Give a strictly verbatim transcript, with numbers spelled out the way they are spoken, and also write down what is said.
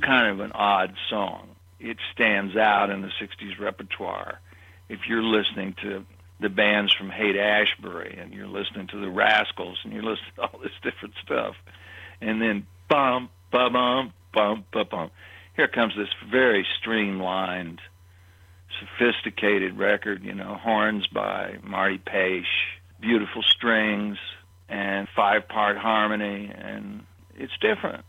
kind of an odd song. It stands out in the sixties repertoire. If you're listening to the bands from Haight-Ashbury, and you're listening to the Rascals, and you're listening to all this different stuff, and then bum, bum, bum, bum, bum, bum. Here comes this very streamlined, sophisticated record, you know, horns by Marty Paich, beautiful strings, and five-part harmony, and it's different.